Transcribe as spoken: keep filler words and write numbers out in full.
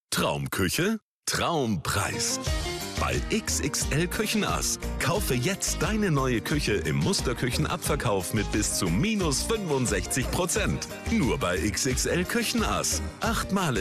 Traumküche? Traumpreis. Bei X X L Küchenass. Kaufe jetzt deine neue Küche im Musterküchenabverkauf mit bis zu minus fünfundsechzig Prozent. Nur bei X X L Küchenass. Achtmal